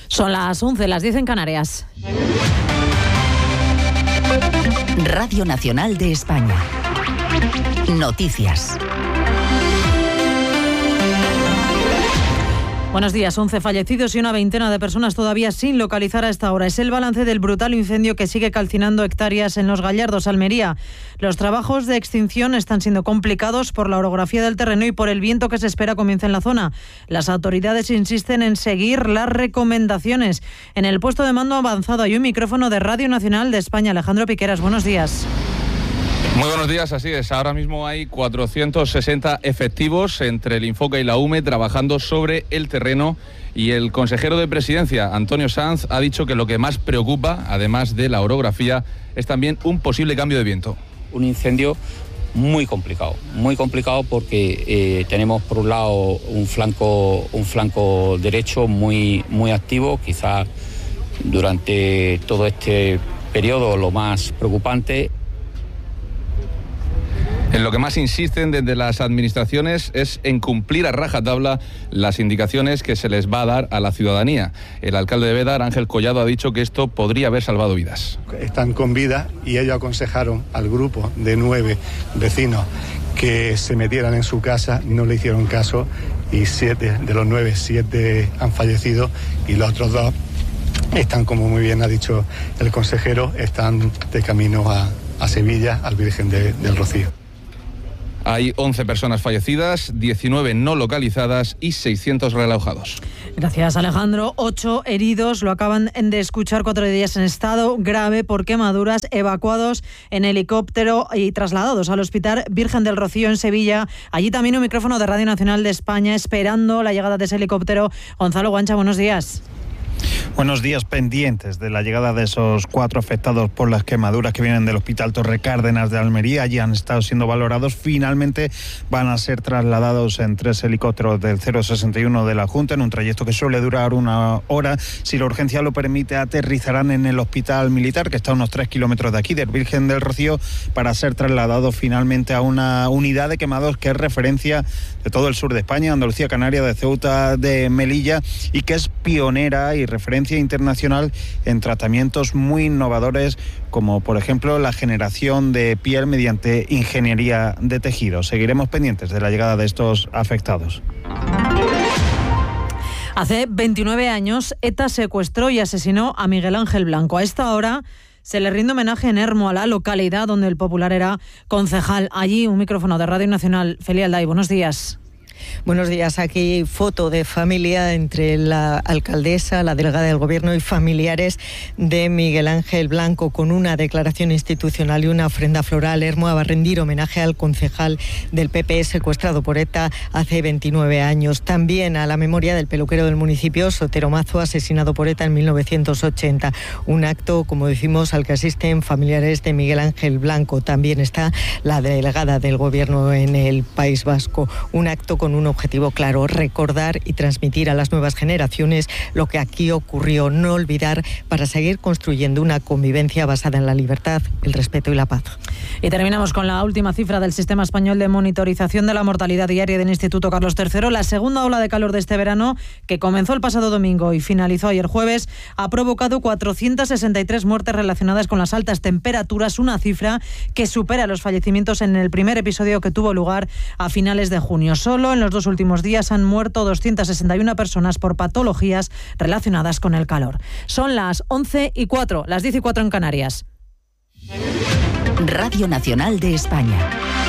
Son las 11, las 10 en Canarias. Radio Nacional de España. Noticias. Buenos días. 11 fallecidos y una veintena de personas todavía sin localizar a esta hora. Es el balance del brutal incendio que sigue calcinando hectáreas en Los Gallardos, Almería. Los trabajos de extinción están siendo complicados por la orografía del terreno y por el viento que se espera comience en la zona. Las autoridades insisten en seguir las recomendaciones. En el puesto de mando avanzado hay un micrófono de Radio Nacional de España. Alejandro Piqueras, buenos días. Muy buenos días, así es. Ahora mismo hay 460 efectivos entre el Infoca y la UME trabajando sobre el terreno y el consejero de Presidencia, Antonio Sanz, ha dicho que lo que más preocupa, además de la orografía, es también un posible cambio de viento. Un incendio muy complicado porque tenemos por un lado un flanco derecho muy activo, quizás durante todo este periodo lo más preocupante. En lo que más insisten desde las administraciones es en cumplir a rajatabla las indicaciones que se les va a dar a la ciudadanía. El alcalde de Bédar, Ángel Collado, ha dicho que esto podría haber salvado vidas. Están con vida y ellos aconsejaron al grupo de 9 vecinos que se metieran en su casa, no le hicieron caso y 7 de los 9, 7 han fallecido y los otros 2 están, como muy bien ha dicho el consejero, están de camino a Sevilla, al Virgen del Rocío. Hay 11 personas fallecidas, 19 no localizadas y 600 realojados. Gracias, Alejandro. 8 heridos, lo acaban de escuchar, 4 de ellas en estado grave por quemaduras, evacuados en helicóptero y trasladados al Hospital Virgen del Rocío en Sevilla. Allí también un micrófono de Radio Nacional de España esperando la llegada de ese helicóptero. Gonzalo Guancha, buenos días. Buenos días, pendientes de la llegada de esos 4 afectados por las quemaduras que vienen del Hospital Torre Cárdenas de Almería. Allí han estado siendo valorados. Finalmente van a ser trasladados en 3 helicópteros del 061 de la Junta en un trayecto que suele durar 1 hora. Si la urgencia lo permite, aterrizarán en el Hospital Militar, que está a unos 3 kilómetros de aquí, del Virgen del Rocío, para ser trasladados finalmente a una unidad de quemados que es referencia de todo el sur de España, Andalucía, Canarias, de Ceuta, de Melilla, y que es pionera y referencia internacional en tratamientos muy innovadores, como por ejemplo la generación de piel mediante ingeniería de tejido. Seguiremos pendientes de la llegada de estos afectados. Hace 29 años, ETA secuestró y asesinó a Miguel Ángel Blanco. A esta hora se le rinde homenaje en Hermo, a la localidad donde el popular era concejal. Allí un micrófono de Radio Nacional. Felia Alday, buenos días. Buenos días. Aquí foto de familia entre la alcaldesa, la delegada del Gobierno y familiares de Miguel Ángel Blanco, con una declaración institucional y una ofrenda floral. Hermo va a rendir homenaje al concejal del PP secuestrado por ETA hace 29 años. También a la memoria del peluquero del municipio, Sotero Mazo, asesinado por ETA en 1980. Un acto, como decimos, al que asisten familiares de Miguel Ángel Blanco. También está la delegada del Gobierno en el País Vasco. Un acto con un objetivo claro: recordar y transmitir a las nuevas generaciones lo que aquí ocurrió, no olvidar, para seguir construyendo una convivencia basada en la libertad, el respeto y la paz. Y terminamos con la última cifra del Sistema Español de Monitorización de la Mortalidad Diaria del Instituto Carlos III. La segunda ola de calor de este verano, que comenzó el pasado domingo y finalizó ayer jueves, ha provocado 463 muertes relacionadas con las altas temperaturas, una cifra que supera los fallecimientos en el primer episodio que tuvo lugar a finales de junio. Solo en los 2 últimos días han muerto 261 personas por patologías relacionadas con el calor. Son las 11:04, las 10:04 en Canarias. Radio Nacional de España.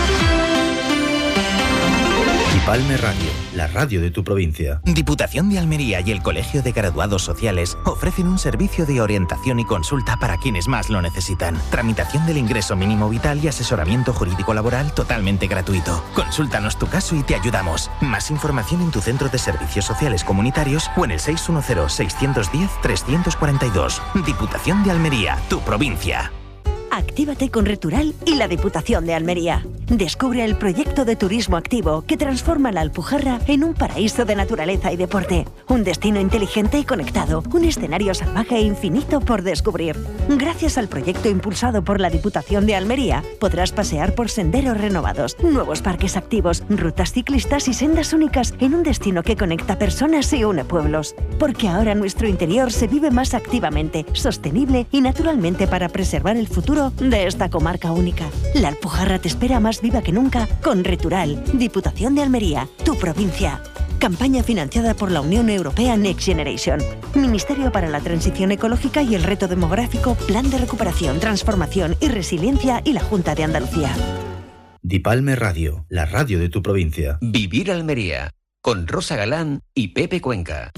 Palme Radio, la radio de tu provincia. Diputación de Almería y el Colegio de Graduados Sociales ofrecen un servicio de orientación y consulta para quienes más lo necesitan. Tramitación del ingreso mínimo vital y asesoramiento jurídico laboral totalmente gratuito. Consúltanos tu caso y te ayudamos. Más información en tu centro de servicios sociales comunitarios o en el 610-610-342. Diputación de Almería, tu provincia. Actívate con Retural y la Diputación de Almería. Descubre el proyecto de turismo activo que transforma la Alpujarra en un paraíso de naturaleza y deporte. Un destino inteligente y conectado. Un escenario salvaje e infinito por descubrir. Gracias al proyecto impulsado por la Diputación de Almería, podrás pasear por senderos renovados, nuevos parques activos, rutas ciclistas y sendas únicas en un destino que conecta personas y une pueblos. Porque ahora nuestro interior se vive más activamente, sostenible y naturalmente para preservar el futuro de esta comarca única. La Alpujarra te espera más viva que nunca con Retural, Diputación de Almería, tu provincia. Campaña financiada por la Unión Europea Next Generation. Ministerio para la Transición Ecológica y el Reto Demográfico, Plan de Recuperación, Transformación y Resiliencia y la Junta de Andalucía. Dipalme Radio, la radio de tu provincia. Vivir Almería, con Rosa Galán y Pepe Cuenca.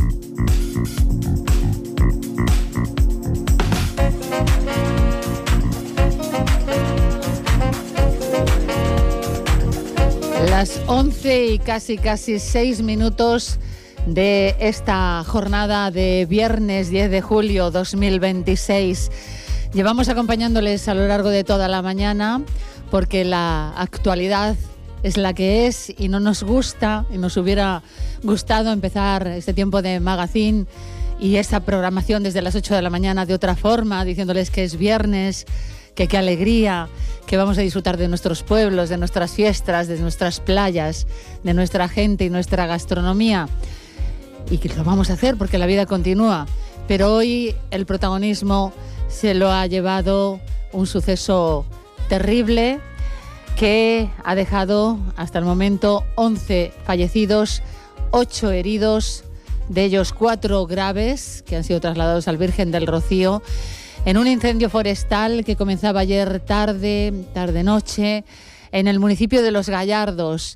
Las 11 y casi 6 minutos de esta jornada de viernes 10 de julio 2026. Llevamos acompañándoles a lo largo de toda la mañana porque la actualidad es la que es y no nos gusta y nos hubiera gustado empezar este tiempo de magazine y esta programación desde las 8 de la mañana de otra forma, diciéndoles que es viernes, que qué alegría, que vamos a disfrutar de nuestros pueblos, de nuestras fiestas, de nuestras playas, de nuestra gente y nuestra gastronomía. Y que lo vamos a hacer porque la vida continúa. Pero hoy el protagonismo se lo ha llevado un suceso terrible que ha dejado hasta el momento 11 fallecidos, 8 heridos, de ellos 4 graves que han sido trasladados al Virgen del Rocío, en un incendio forestal que comenzaba ayer tarde-noche, en el municipio de Los Gallardos.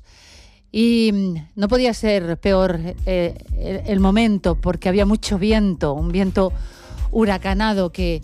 Y no podía ser peor el momento, porque había mucho viento, un viento huracanado que,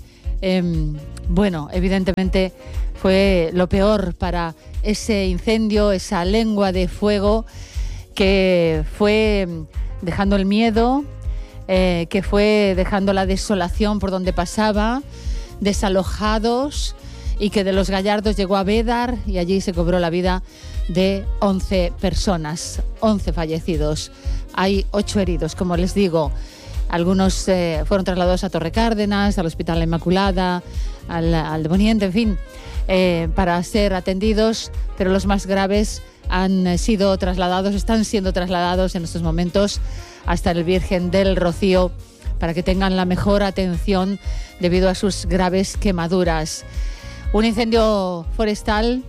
evidentemente fue lo peor para ese incendio, esa lengua de fuego que fue dejando el miedo, que fue dejando la desolación por donde pasaba, desalojados, y que de Los Gallardos llegó a Bédar y allí se cobró la vida de 11 personas, 11 fallecidos. Hay 8 heridos, como les digo. Algunos fueron trasladados a Torre Cárdenas, al Hospital La Inmaculada, al de Poniente, en fin, para ser atendidos, pero los más graves han sido trasladados, están siendo trasladados en estos momentos hasta el Virgen del Rocío para que tengan la mejor atención debido a sus graves quemaduras. Un incendio forestal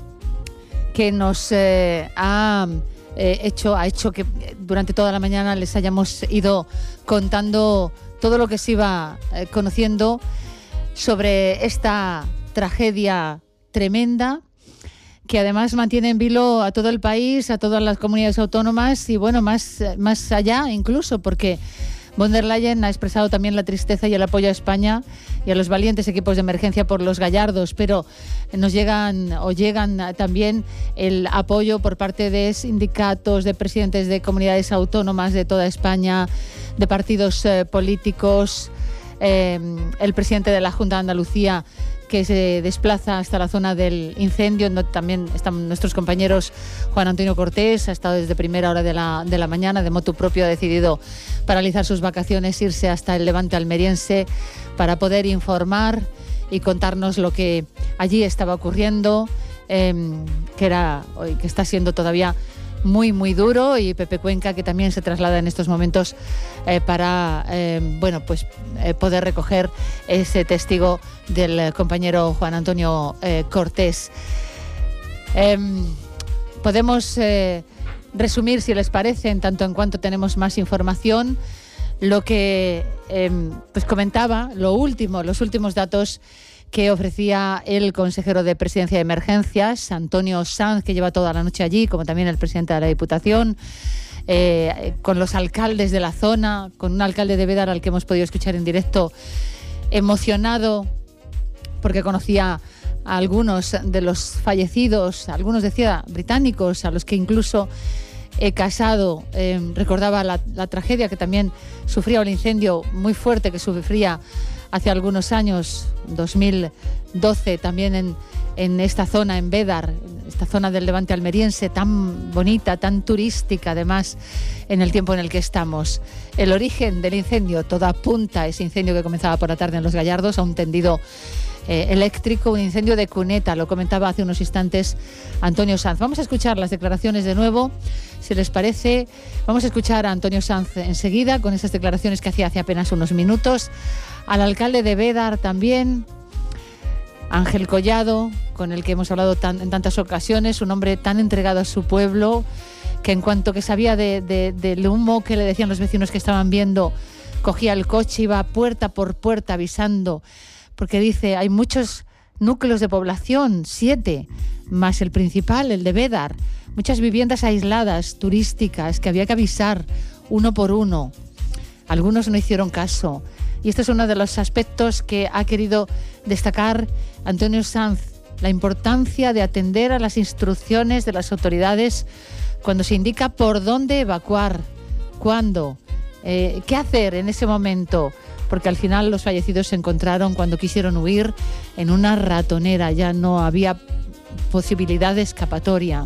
que nos ha hecho que durante toda la mañana les hayamos ido contando todo lo que se iba conociendo sobre esta tragedia tremenda que además mantiene en vilo a todo el país, a todas las comunidades autónomas y más allá incluso, porque von der Leyen ha expresado también la tristeza y el apoyo a España y a los valientes equipos de emergencia por Los Gallardos, pero llegan también el apoyo por parte de sindicatos, de presidentes de comunidades autónomas de toda España, de partidos políticos, el presidente de la Junta de Andalucía, que se desplaza hasta la zona del incendio, donde también están nuestros compañeros. Juan Antonio Cortés ha estado desde primera hora de la mañana, de motu propio ha decidido paralizar sus vacaciones, irse hasta el Levante almeriense para poder informar y contarnos lo que allí estaba ocurriendo, que está siendo todavía muy, muy duro, y Pepe Cuenca, que también se traslada en estos momentos para poder recoger ese testigo del compañero Juan Antonio Cortés. Podemos resumir, si les parece, en tanto en cuanto tenemos más información, lo que comentaba, los últimos datos que ofrecía el consejero de Presidencia de Emergencias, Antonio Sanz, que lleva toda la noche allí, como también el presidente de la Diputación, con los alcaldes de la zona, con un alcalde de Bédar al que hemos podido escuchar en directo, emocionado porque conocía a algunos de los fallecidos, algunos decía británicos, a los que incluso Casado recordaba la tragedia que también sufría, el incendio muy fuerte que sufría hace algunos años, 2012, también en esta zona, en Bédar, esta zona del Levante almeriense, tan bonita, tan turística, además, en el tiempo en el que estamos. El origen del incendio, todo apunta a ese incendio que comenzaba por la tarde en Los Gallardos, a un tendido eléctrico, un incendio de cuneta, lo comentaba hace unos instantes Antonio Sanz. Vamos a escuchar las declaraciones de nuevo, si les parece. Vamos a escuchar a Antonio Sanz enseguida, con esas declaraciones que hacía hace apenas unos minutos. Al alcalde de Bédar también, Ángel Collado, con el que hemos hablado en tantas ocasiones, un hombre tan entregado a su pueblo, que en cuanto que sabía del humo que le decían los vecinos que estaban viendo, cogía el coche, iba puerta por puerta avisando, porque dice, hay muchos núcleos de población, 7, más el principal, el de Bédar, muchas viviendas aisladas, turísticas, que había que avisar uno por uno. Algunos no hicieron caso. Y este es uno de los aspectos que ha querido destacar Antonio Sanz, la importancia de atender a las instrucciones de las autoridades cuando se indica por dónde evacuar, cuándo, qué hacer en ese momento, porque al final los fallecidos se encontraron cuando quisieron huir en una ratonera, ya no había posibilidad de escapatoria.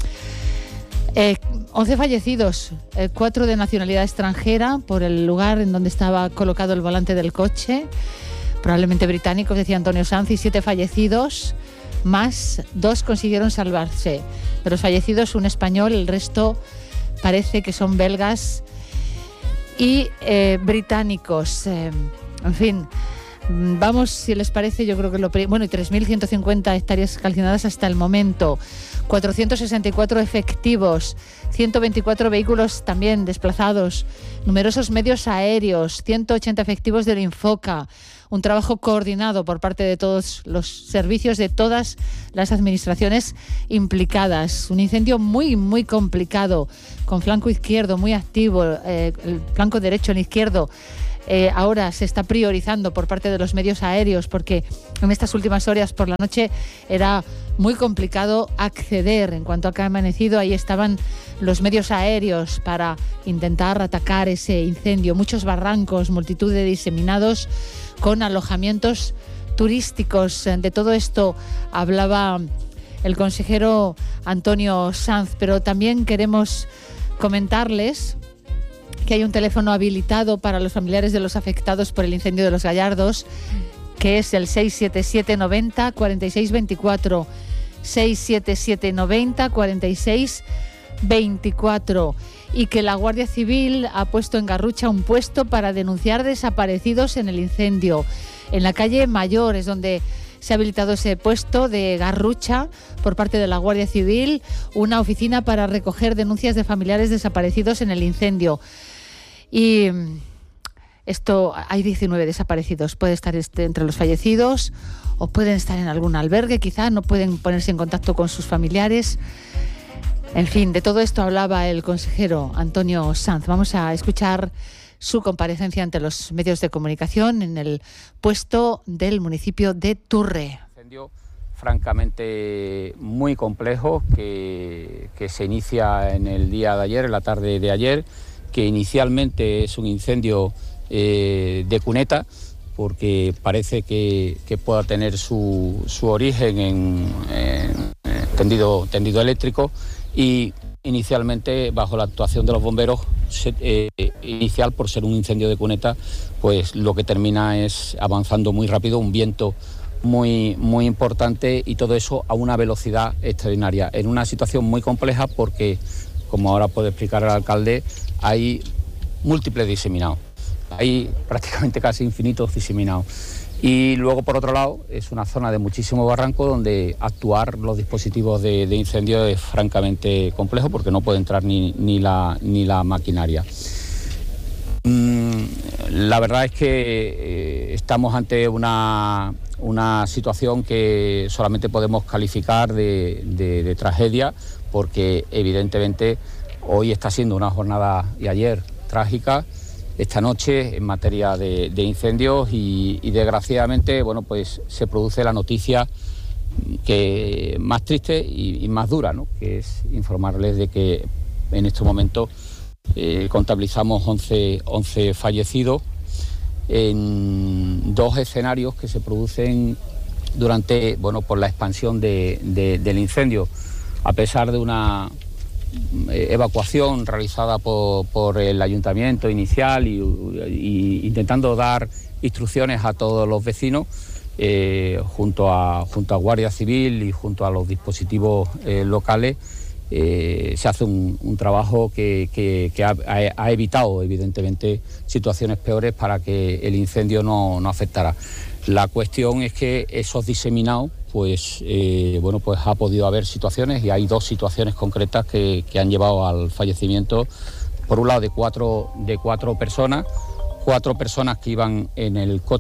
11 fallecidos, 4 de nacionalidad extranjera por el lugar en donde estaba colocado el volante del coche, probablemente británicos, decía Antonio Sanz, y 7 fallecidos, más 2 consiguieron salvarse. De los fallecidos, un español, el resto parece que son belgas y británicos. En fin, vamos, si les parece, yo creo que y 3.150 hectáreas calcinadas hasta el momento, 464 efectivos, 124 vehículos también desplazados, numerosos medios aéreos, 180 efectivos del Infoca, un trabajo coordinado por parte de todos los servicios de todas las administraciones implicadas. Un incendio muy, muy complicado, con flanco izquierdo muy activo, el flanco derecho, el izquierdo. Ahora se está priorizando por parte de los medios aéreos, porque en estas últimas horas por la noche era muy complicado acceder. En cuanto ha amanecido, ahí estaban los medios aéreos para intentar atacar ese incendio. Muchos barrancos, multitud de diseminados con alojamientos turísticos. De todo esto hablaba el consejero Antonio Sanz, pero también queremos comentarles que hay un teléfono habilitado para los familiares de los afectados por el incendio de Los Gallardos, que es el 677 90 46 24, 677 90 46 24, y que la Guardia Civil ha puesto en Garrucha un puesto para denunciar desaparecidos en el incendio. En la calle Mayor es donde se ha habilitado ese puesto de Garrucha por parte de la Guardia Civil, una oficina para recoger denuncias de familiares desaparecidos en el incendio. Y esto, hay 19 desaparecidos, puede estar entre los fallecidos o pueden estar en algún albergue, quizá no pueden ponerse en contacto con sus familiares. En fin, de todo esto hablaba el consejero Antonio Sanz. Vamos a escuchar su comparecencia ante los medios de comunicación en el puesto del municipio de Turre. Incendio francamente muy complejo que se inicia en el día de ayer, en la tarde de ayer, que inicialmente es un incendio de cuneta, porque parece que pueda tener su origen en tendido eléctrico, y inicialmente, bajo la actuación de los bomberos inicial, por ser un incendio de cuneta, pues lo que termina es avanzando muy rápido, un viento muy, muy importante, y todo eso a una velocidad extraordinaria, en una situación muy compleja porque, como ahora puede explicar el alcalde, hay múltiples diseminados, hay prácticamente casi infinitos diseminados. Y luego, por otro lado, es una zona de muchísimo barranco donde actuar los dispositivos de incendio es francamente complejo, porque no puede entrar ni la maquinaria. La verdad es que estamos ante una situación que solamente podemos calificar de tragedia, porque evidentemente hoy está siendo una jornada, y ayer, trágica, esta noche en materia de incendios, y desgraciadamente, bueno, pues se produce la noticia que más triste y más dura, ¿no?, que es informarles de que en este momento contabilizamos 11 fallecidos en 2 escenarios que se producen durante, por la expansión del incendio. A pesar de una evacuación realizada por el ayuntamiento inicial y intentando dar instrucciones a todos los vecinos, junto a Guardia Civil y junto a los dispositivos locales, se hace un trabajo que ha evitado evidentemente situaciones peores para que el incendio no afectara. La cuestión es que esos diseminados, pues ha podido haber situaciones, y hay 2 situaciones concretas que han llevado al fallecimiento, por un lado de cuatro personas, 4 personas que iban en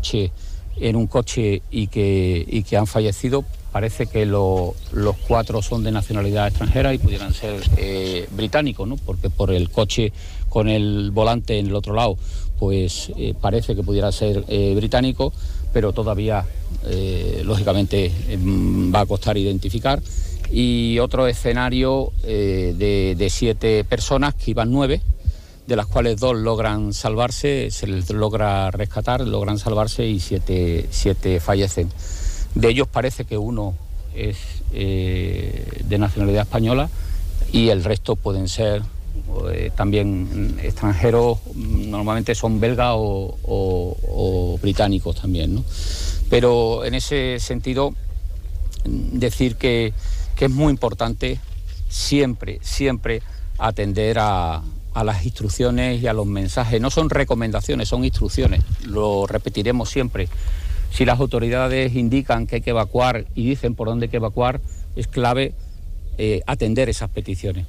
un coche y que han fallecido. Parece que los 4 son de nacionalidad extranjera y pudieran ser británicos, ¿no? Porque por el coche con el volante en el otro lado, pues parece que pudiera ser británico, pero todavía, lógicamente, va a costar identificar. Y otro escenario de 7 personas, que iban 9, de las cuales 2 logran salvarse, se les logra rescatar, logran salvarse, y 7 fallecen. De ellos parece que uno es de nacionalidad española y el resto pueden ser también extranjeros, normalmente son belgas o británicos también, ¿no? Pero en ese sentido, decir que es muy importante siempre atender a las instrucciones y a los mensajes. No son recomendaciones, son instrucciones, lo repetiremos siempre. Si las autoridades indican que hay que evacuar y dicen por dónde hay que evacuar, es clave atender esas peticiones.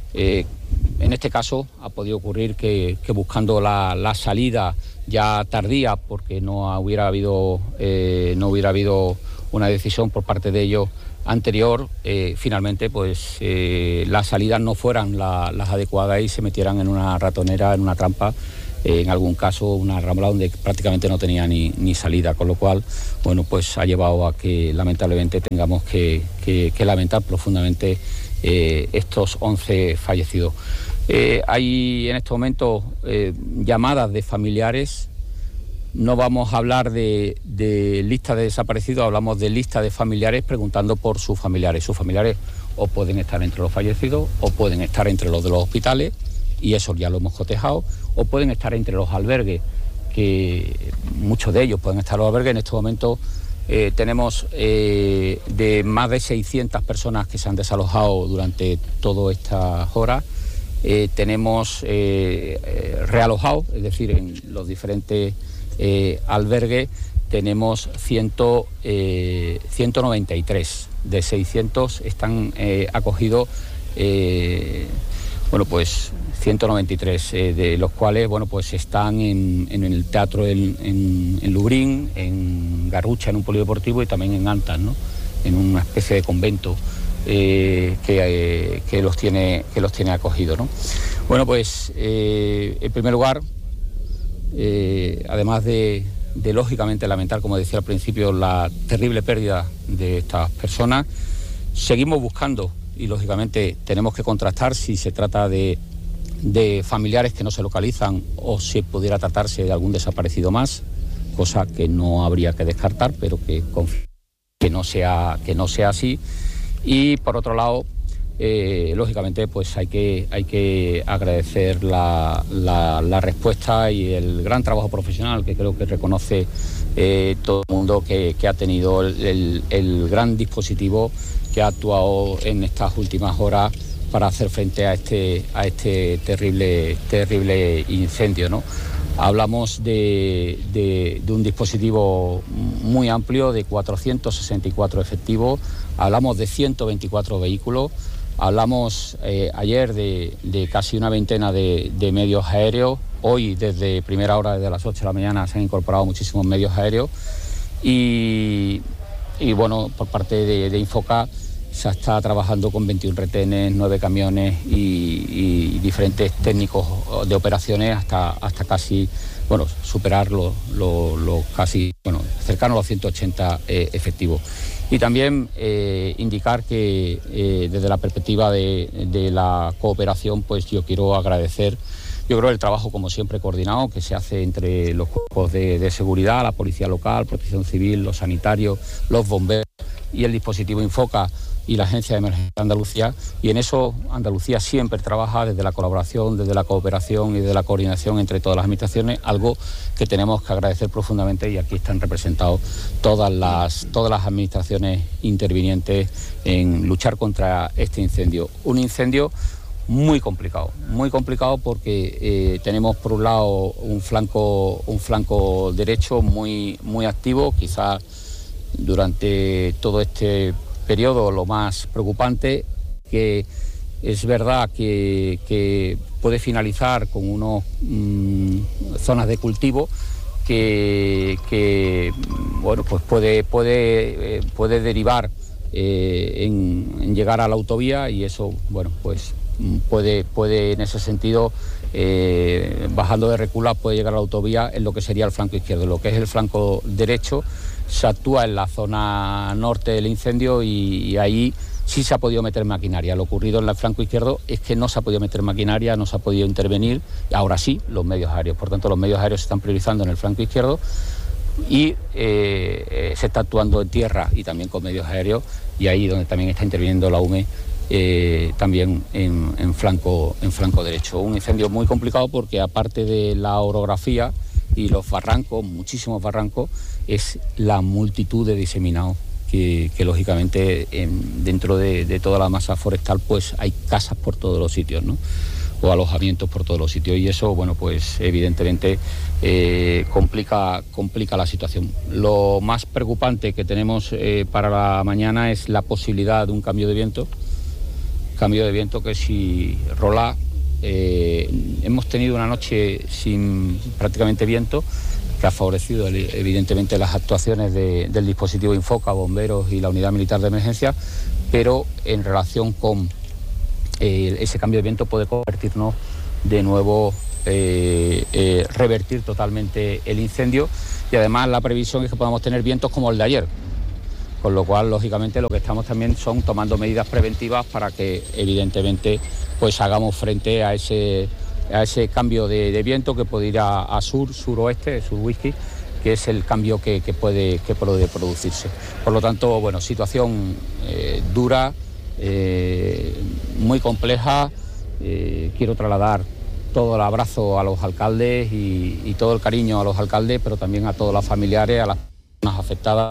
En este caso ha podido ocurrir que buscando la salida ya tardía, porque no hubiera habido una decisión por parte de ellos anterior, finalmente pues las salidas no fueran las adecuadas y se metieran en una ratonera, en una trampa, en algún caso una rambla donde prácticamente no tenía ni salida, con lo cual, pues ha llevado a que lamentablemente tengamos que lamentar profundamente estos 11 fallecidos. Hay en este momento llamadas de familiares. No vamos a hablar de lista de desaparecidos, hablamos de lista de familiares preguntando por sus familiares. Sus familiares o pueden estar entre los fallecidos o pueden estar entre los de los hospitales, y eso ya lo hemos cotejado, o pueden estar entre los albergues, que muchos de ellos pueden estar en los albergues. En este momento tenemos de más de 600 personas que se han desalojado durante todas estas horas. Tenemos realojados, es decir, en los diferentes albergues tenemos 193. De 600 están acogidos, 193, de los cuales pues están en el teatro en Lubrín, en Garrucha, en un polideportivo, y también en Antas, ¿no? En una especie de convento que los tiene acogidos, ¿no? En primer lugar, además de lógicamente lamentar, como decía al principio, la terrible pérdida de estas personas, seguimos buscando, y lógicamente tenemos que contrastar si se trata de familiares que no se localizan o si pudiera tratarse de algún desaparecido más, cosa que no habría que descartar, pero que no sea así. Y por otro lado, lógicamente pues hay que agradecer la respuesta y el gran trabajo profesional que creo que reconoce todo el mundo, que ha tenido el gran dispositivo que ha actuado en estas últimas horas para hacer frente a este terrible incendio, ¿no? Hablamos de un dispositivo muy amplio, de 464 efectivos, hablamos de 124 vehículos, hablamos ayer de casi una veintena de medios aéreos. Hoy, desde primera hora, desde las 8 de la mañana, se han incorporado muchísimos medios aéreos y por parte de Infoca se está trabajando con 21 retenes, 9 camiones y diferentes técnicos de operaciones hasta casi, bueno, superar los casi, bueno, cercano a los 180 efectivos. Y también indicar que desde la perspectiva de la cooperación, pues yo quiero agradecer, yo creo, el trabajo, como siempre, coordinado que se hace entre los cuerpos de seguridad, la policía local, protección civil, los sanitarios, los bomberos y el dispositivo Infoca y la Agencia de Emergencia de Andalucía, y en eso Andalucía siempre trabaja desde la colaboración, desde la cooperación y de la coordinación entre todas las administraciones, algo que tenemos que agradecer profundamente, y aquí están representados todas las administraciones intervinientes en luchar contra este incendio. Un incendio muy complicado porque tenemos por un lado un flanco derecho muy activo, quizás durante todo este periodo lo más preocupante, que es verdad que puede finalizar con unas zonas de cultivo que bueno, pues puede derivar en llegar a la autovía, y eso, bueno, pues puede en ese sentido, bajando de Recula, puede llegar a la autovía en lo que sería el flanco izquierdo. Lo que es el flanco derecho se actúa en la zona norte del incendio, y ahí sí se ha podido meter maquinaria. Lo ocurrido en el flanco izquierdo es que no se ha podido meter maquinaria, no se ha podido intervenir. Ahora sí, los medios aéreos. Por tanto, los medios aéreos se están priorizando en el flanco izquierdo, y se está actuando en tierra y también con medios aéreos, y ahí donde también está interviniendo la UME, también en flanco derecho. Un incendio muy complicado porque, aparte de la orografía y los barrancos, muchísimos barrancos, es la multitud de diseminados que lógicamente dentro de toda la masa forestal pues hay casas por todos los sitios, ¿no? O alojamientos por todos los sitios, y eso, bueno, pues evidentemente complica la situación. Lo más preocupante que tenemos para la mañana es la posibilidad de un cambio de viento que si rola. Hemos tenido una noche sin prácticamente viento, que ha favorecido evidentemente las actuaciones del dispositivo Infoca, bomberos y la unidad militar de emergencia, pero en relación con ese cambio de viento puede convertirnos de nuevo, revertir totalmente el incendio, y además la previsión es que podamos tener vientos como el de ayer, con lo cual lógicamente lo que estamos también son tomando medidas preventivas para que evidentemente pues hagamos frente a ese cambio de viento que puede ir a suroeste, sur-whisky, que es el cambio que puede producirse. Por lo tanto, bueno, situación dura, muy compleja. Quiero trasladar todo el abrazo a los alcaldes y todo el cariño a los alcaldes, pero también a todos los familiares, a las personas afectadas.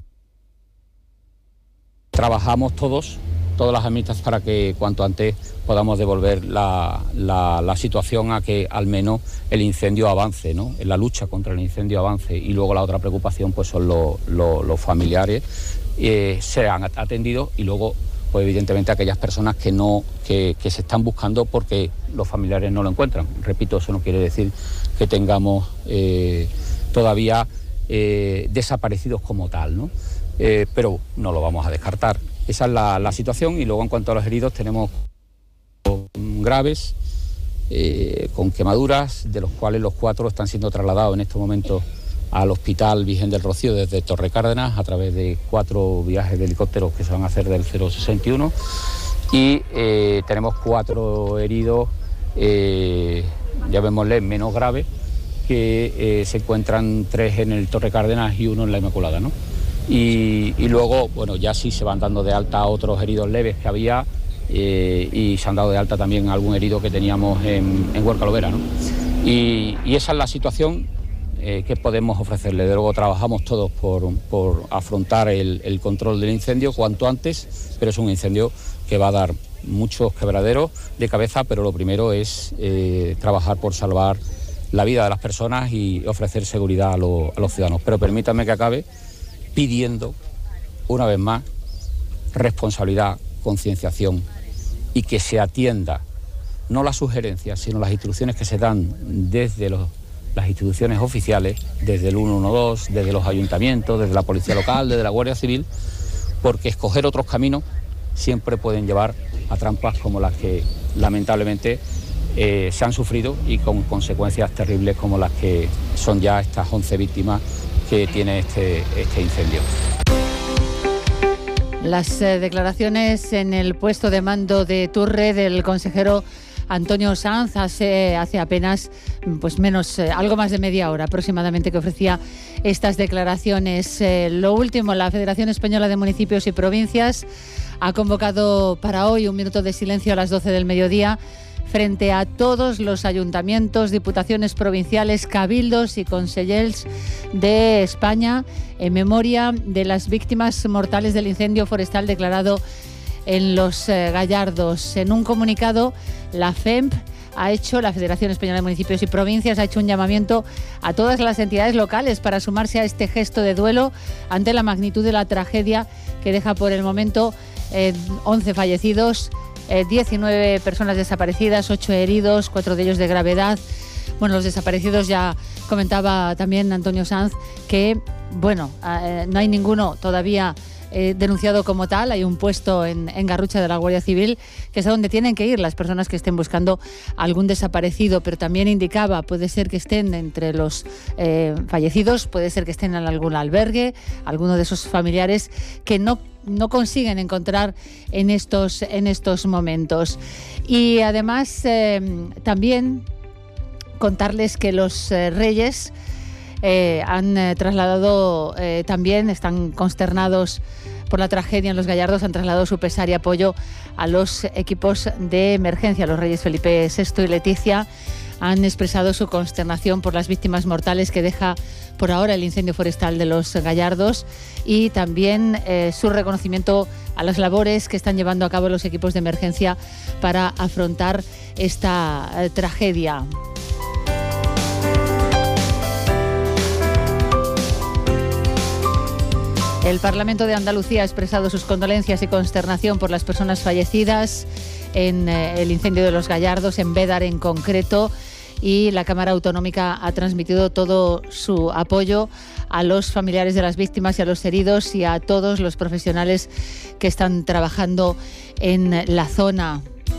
Trabajamos todas las administraciones para que cuanto antes podamos devolver la situación a que al menos el incendio avance, ¿no? En la lucha contra el incendio avance. Y luego la otra preocupación pues son los familiares, sean atendidos, y luego pues evidentemente aquellas personas que se están buscando porque los familiares no lo encuentran. Repito, eso no quiere decir que tengamos todavía desaparecidos como tal, ¿no? Pero no lo vamos a descartar. Esa es la situación. Y luego, en cuanto a los heridos, tenemos graves, con quemaduras, de los cuales los 4 están siendo trasladados en estos momentos al Hospital Virgen del Rocío desde Torre Cárdenas, a través de 4 viajes de helicópteros que se van a hacer del 061, y tenemos 4 heridos, llamémosle menos graves, que se encuentran 3 en el Torre Cárdenas y 1 en la Inmaculada, ¿no? Y luego, bueno, ya sí se van dando de alta otros heridos leves que había, y se han dado de alta también algún herido que teníamos en Huerca Lovera, ¿no? Y esa es la situación que podemos ofrecerle. De luego trabajamos todos por afrontar el control del incendio cuanto antes, pero es un incendio que va a dar muchos quebraderos de cabeza, pero lo primero es trabajar por salvar la vida de las personas y ofrecer seguridad a los ciudadanos. Pero permítanme que acabe pidiendo, una vez más, responsabilidad, concienciación, y que se atienda no las sugerencias, sino las instrucciones que se dan desde las instituciones oficiales, desde el 112, desde los ayuntamientos, desde la policía local, desde la Guardia Civil, porque escoger otros caminos siempre pueden llevar a trampas como las que lamentablemente se han sufrido y con consecuencias terribles como las que son ya estas 11 víctimas que tiene este incendio. Las declaraciones en el puesto de mando de Turre del consejero Antonio Sanz hace apenas algo más de media hora aproximadamente que ofrecía estas declaraciones. Lo último, la Federación Española de Municipios y Provincias ha convocado para hoy un minuto de silencio a las 12 del mediodía frente a todos los ayuntamientos, diputaciones provinciales, cabildos y consellers de España en memoria de las víctimas mortales del incendio forestal declarado en Los Gallardos. En un comunicado, la FEMP la Federación Española de Municipios y Provincias, ha hecho un llamamiento a todas las entidades locales para sumarse a este gesto de duelo ante la magnitud de la tragedia que deja por el momento 11 fallecidos, 19 personas desaparecidas, 8 heridos, 4 de ellos de gravedad. Bueno, los desaparecidos ya comentaba también Antonio Sanz que, no hay ninguno todavía denunciado como tal. Hay un puesto en Garrucha de la Guardia Civil, que es a donde tienen que ir las personas que estén buscando algún desaparecido, pero también indicaba, puede ser que estén entre los fallecidos, puede ser que estén en algún albergue, alguno de esos familiares que no consiguen encontrar en estos momentos. Y además también contarles que los Reyes han trasladado también, están consternados por la tragedia en Los Gallardos, han trasladado su pesar y apoyo a los equipos de emergencia. Los Reyes Felipe VI y Leticia han expresado su consternación por las víctimas mortales que deja por ahora el incendio forestal de Los Gallardos y también su reconocimiento a las labores que están llevando a cabo los equipos de emergencia para afrontar esta tragedia. El Parlamento de Andalucía ha expresado sus condolencias y consternación por las personas fallecidas en el incendio de Los Gallardos, en Bédar en concreto, y la Cámara Autonómica ha transmitido todo su apoyo a los familiares de las víctimas y a los heridos y a todos los profesionales que están trabajando en la zona.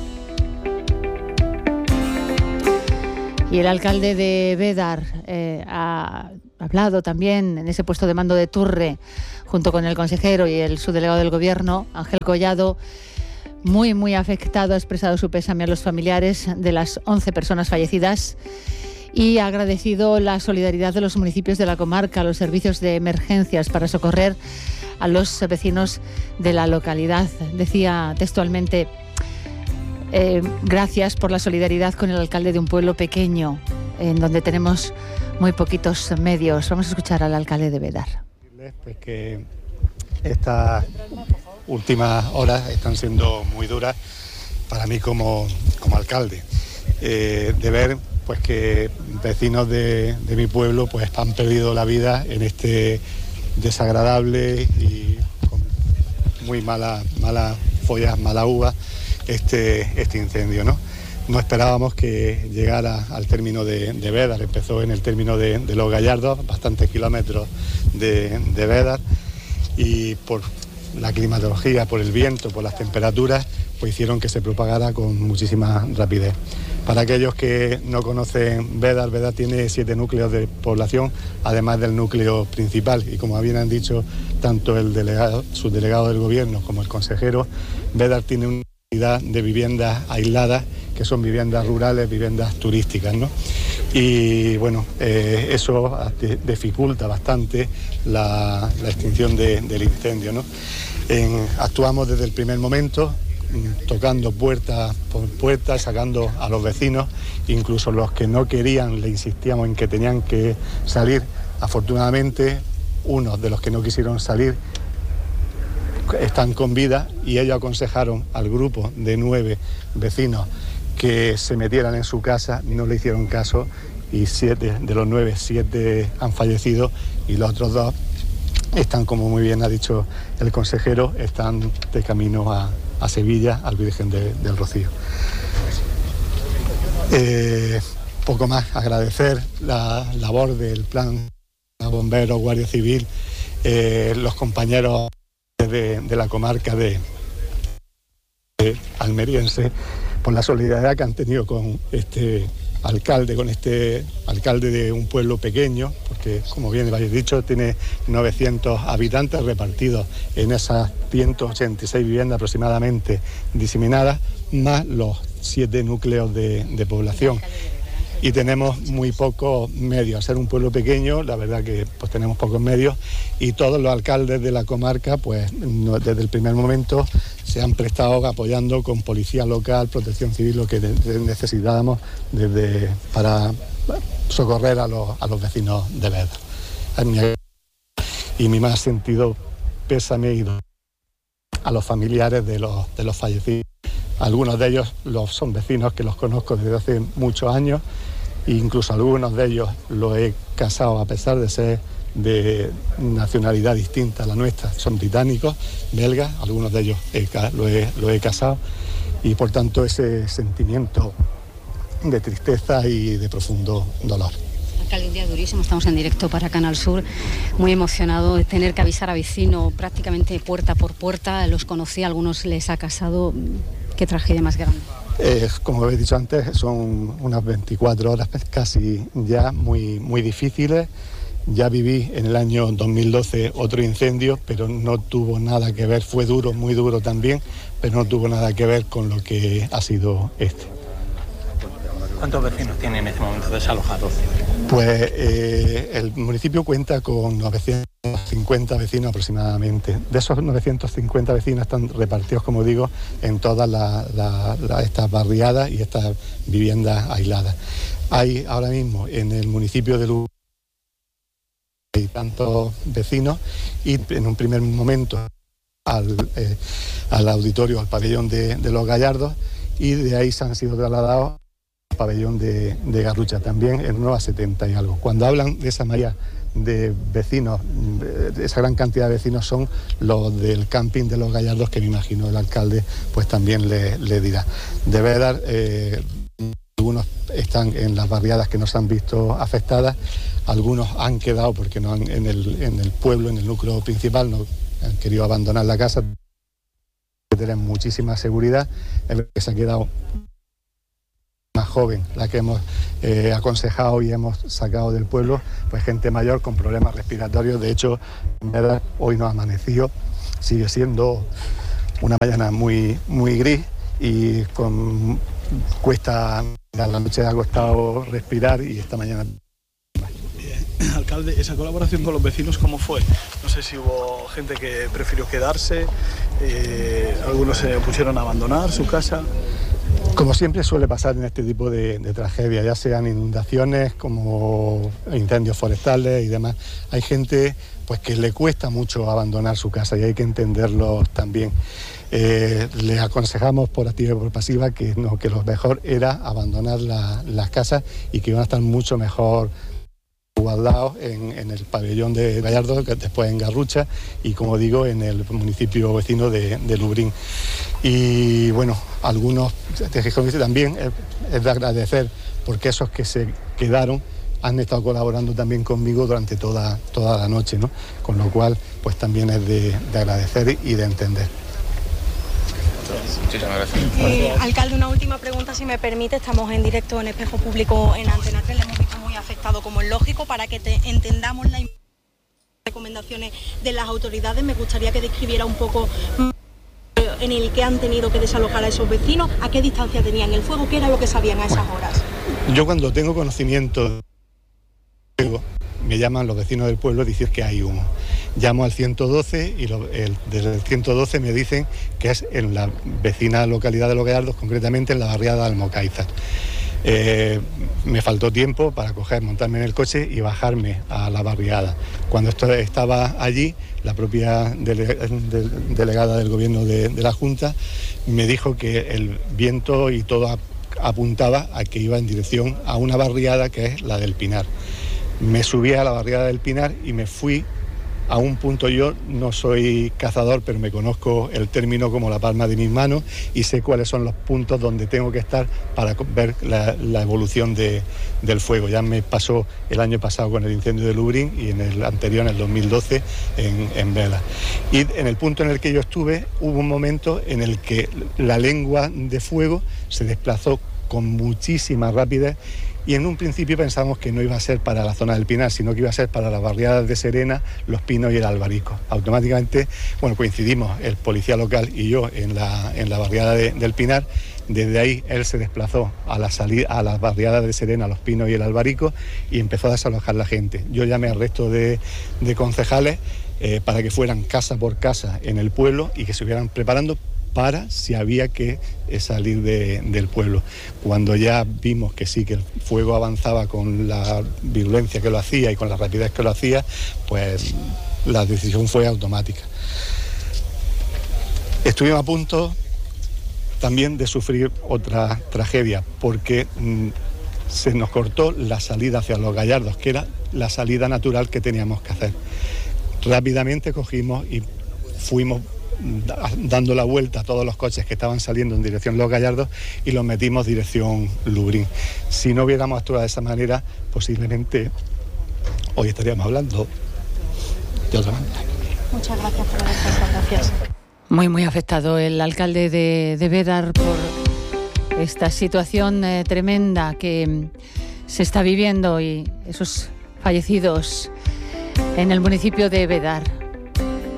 Y el alcalde de Bédar ha hablado también en ese puesto de mando de Turre, junto con el consejero y el subdelegado del Gobierno, Ángel Collado, muy afectado, ha expresado su pésame a los familiares de las 11 personas fallecidas y ha agradecido la solidaridad de los municipios de la comarca, los servicios de emergencias para socorrer a los vecinos de la localidad. Decía textualmente: gracias por la solidaridad con el alcalde de un pueblo pequeño, en donde tenemos muy poquitos medios. Vamos a escuchar al alcalde de Bédar. Pues que estas últimas horas están siendo muy duras para mí como alcalde, de ver pues que vecinos de mi pueblo pues han perdido la vida en este desagradable y con muy mala follas, mala uva este incendio, ¿no? No esperábamos que llegara al término de Bédar. Empezó en el término de Los Gallardos, bastantes kilómetros de Bédar, y por la climatología, por el viento, por las temperaturas, pues hicieron que se propagara con muchísima rapidez. Para aquellos que no conocen Bédar, Bédar tiene 7 núcleos de población, además del núcleo principal, y como bien han dicho tanto el subdelegado del Gobierno como el consejero, Bédar tiene una cantidad de viviendas aisladas, que son viviendas rurales, viviendas turísticas, ¿no? Y bueno, eso dificulta bastante la extinción del incendio, ¿no? Actuamos desde el primer momento, tocando puerta por puerta, sacando a los vecinos, incluso los que no querían, le insistíamos en que tenían que salir. Afortunadamente, unos de los que no quisieron salir están con vida y ellos aconsejaron al grupo de 9 vecinos que se metieran en su casa, no le hicieron caso y 7 de los 9, 7 han fallecido y los otros 2 están, como muy bien ha dicho el consejero, están de camino a Sevilla, al Virgen del Rocío. Poco más, agradecer la labor del plan Bomberos, Guardia Civil, los compañeros de la comarca de almeriense por la solidaridad que han tenido con este alcalde de un pueblo pequeño, porque como bien habéis dicho tiene 900 habitantes repartidos en esas 186 viviendas aproximadamente diseminadas, más los 7 núcleos de población. Y tenemos muy pocos medios. Al ser un pueblo pequeño, la verdad que pues tenemos pocos medios, y todos los alcaldes de la comarca, pues desde el primer momento se han prestado apoyando con policía local, protección civil, lo que necesitábamos para socorrer a los vecinos de Beda. Y mi más sentido pésame a los familiares de los fallecidos. Algunos de ellos son vecinos que los conozco desde hace muchos años, e incluso algunos de ellos los he casado a pesar de ser de nacionalidad distinta a la nuestra. Son británicos, belgas, algunos de ellos lo he casado, y por tanto ese sentimiento de tristeza y de profundo dolor. Alcalde, un día durísimo, estamos en directo para Canal Sur, muy emocionado de tener que avisar a vecinos prácticamente puerta por puerta, los conocí, a algunos les ha casado. ¿Qué tragedia más grande? Como habéis dicho antes, son unas 24 horas casi ya muy, muy difíciles. Ya viví en el año 2012 otro incendio, pero no tuvo nada que ver, fue duro, muy duro también, pero no tuvo nada que ver con lo que ha sido este. ¿Cuántos vecinos tienen en este momento desalojados? Pues el municipio cuenta con 950 vecinos aproximadamente. De esos 950 vecinos están repartidos, como digo, en todas estas barriadas y estas viviendas aisladas. Hay ahora mismo en el municipio de Lugo hay tantos vecinos, y en un primer momento al auditorio, al pabellón de los Gallardos, y de ahí se han sido trasladados pabellón de Garrucha, también en unos a 70 y algo. Cuando hablan de esa mayoría de vecinos, de esa gran cantidad de vecinos, son los del camping de los Gallardos, que me imagino el alcalde pues también le dirá. Debe dar, algunos están en las barriadas que no se han visto afectadas, algunos han quedado porque no han, en el pueblo, en el núcleo principal, no han querido abandonar la casa. Tienen muchísima seguridad, el que se ha quedado más joven, la que hemos aconsejado y hemos sacado del pueblo, pues gente mayor con problemas respiratorios. De hecho, hoy no ha amanecido, sigue siendo una mañana muy, muy gris, y cuesta, a la noche ha costado respirar, y esta mañana. Alcalde, esa colaboración con los vecinos, ¿cómo fue? No sé si hubo gente que prefirió quedarse, algunos se pusieron a abandonar su casa. Como siempre suele pasar en este tipo de tragedias, ya sean inundaciones como incendios forestales y demás, hay gente pues que le cuesta mucho abandonar su casa, y hay que entenderlo también. Les aconsejamos por activa y por pasiva que lo mejor era abandonar las casas, y que iban a estar mucho mejor guardados en el pabellón de Gallardo, después en Garrucha, y como digo, en el municipio vecino de Lubrín. Y bueno, algunos también es de agradecer, porque esos que se quedaron han estado colaborando también conmigo durante toda la noche, ¿no? Con lo cual pues también es de agradecer y de entender. Muchísimas gracias. Alcalde, una última pregunta, si me permite. Estamos en directo en Espejo Público en Antena 3, le hemos visto muy afectado, como es lógico, para que entendamos las recomendaciones de las autoridades. Me gustaría que describiera un poco en el que han tenido que desalojar a esos vecinos, a qué distancia tenían el fuego, qué era lo que sabían a esas horas. Yo, cuando tengo conocimiento del fuego, me llaman los vecinos del pueblo a decir que hay humo. Llamo al 112 y desde el 112 me dicen que es en la vecina localidad de Los Gallardos, concretamente en la barriada de Almocáizar. Me faltó tiempo para montarme en el coche y bajarme a la barriada. Cuando estaba allí, la propia delegada del gobierno de la Junta me dijo que el viento y todo apuntaba a que iba en dirección a una barriada que es la del Pinar. Me subí a la barriada del Pinar y me fui A un punto yo no soy cazador, pero me conozco el término como la palma de mis manos y sé cuáles son los puntos donde tengo que estar para ver la evolución del fuego. Ya me pasó el año pasado con el incendio de Lubrín y en el anterior, en el 2012, en Vela. Y en el punto en el que yo estuve, hubo un momento en el que la lengua de fuego se desplazó con muchísima rapidez. Y en un principio pensábamos que no iba a ser para la zona del Pinar, sino que iba a ser para las barriadas de Serena, Los Pinos y el Albarico. Automáticamente, coincidimos el policía local y yo en la barriada del Pinar. Desde ahí él se desplazó a las barriadas de Serena, Los Pinos y el Albarico y empezó a desalojar la gente. Yo llamé al resto de concejales para que fueran casa por casa en el pueblo y que se estuvieran preparando para si había que salir del pueblo. Cuando ya vimos que sí, que el fuego avanzaba con la virulencia que lo hacía y con la rapidez que lo hacía, pues la decisión fue automática. Estuvimos a punto también de sufrir otra tragedia, porque se nos cortó la salida hacia Los Gallardos, que era la salida natural que teníamos que hacer. Rápidamente cogimos y fuimos dando la vuelta a todos los coches que estaban saliendo en dirección Los Gallardos y los metimos dirección Lubrín. Si no hubiéramos actuado de esa manera, posiblemente hoy estaríamos hablando de otra manera. Muchas gracias por la respuesta. Gracias. Muy afectado el alcalde de Bédar por esta situación tremenda que se está viviendo y esos fallecidos en el municipio de Bédar.